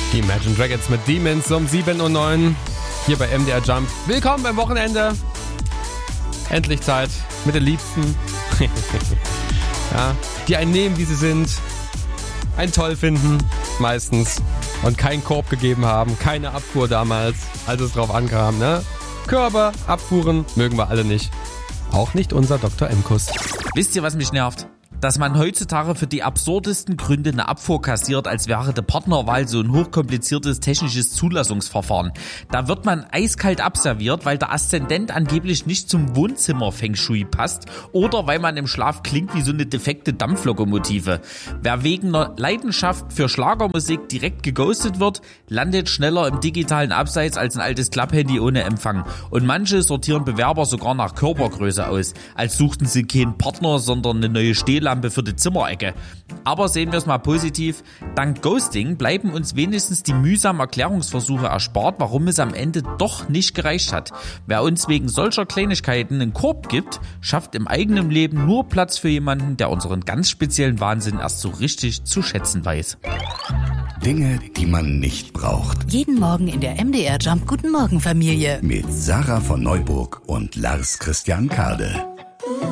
Die Imagine Dragons mit Demons um 7:09 Uhr hier bei MDR Jump. Willkommen beim Wochenende. Endlich Zeit mit den Liebsten. Ja, die einen nehmen, wie sie sind. Einen toll finden, meistens. Und keinen Korb gegeben haben. Keine Abfuhr damals, als es drauf ankam, ne? Körbe, Abfuhren mögen wir alle nicht. Auch nicht unser Dr. M-Kuss. Wisst ihr, was mich nervt? Dass man heutzutage für die absurdesten Gründe eine Abfuhr kassiert, als wäre die Partnerwahl so ein hochkompliziertes technisches Zulassungsverfahren. Da wird man eiskalt abserviert, weil der Aszendent angeblich nicht zum Wohnzimmer-Feng Shui passt oder weil man im Schlaf klingt wie so eine defekte Dampflokomotive. Wer wegen einer Leidenschaft für Schlagermusik direkt geghostet wird, landet schneller im digitalen Abseits als ein altes Klapphandy ohne Empfang. Und manche sortieren Bewerber sogar nach Körpergröße aus, als suchten sie keinen Partner, sondern eine neue Stehlampe für die Zimmerecke. Aber sehen wir es mal positiv, dank Ghosting bleiben uns wenigstens die mühsamen Erklärungsversuche erspart, warum es am Ende doch nicht gereicht hat. Wer uns wegen solcher Kleinigkeiten einen Korb gibt, schafft im eigenen Leben nur Platz für jemanden, der unseren ganz speziellen Wahnsinn erst so richtig zu schätzen weiß. Dinge, die man nicht braucht. Jeden Morgen in der MDR Jump Guten Morgen Familie. Mit Sarah von Neuburg und Lars Christian Kade.